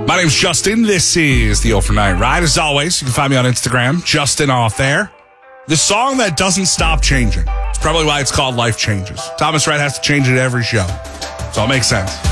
My name's Justin. This is the Overnight Ride. As always, you can find me on Instagram, Justin Off There. The song that doesn't stop changing. It's probably why it's called Life Changes. Thomas Rhett has to change it every show. So it makes sense.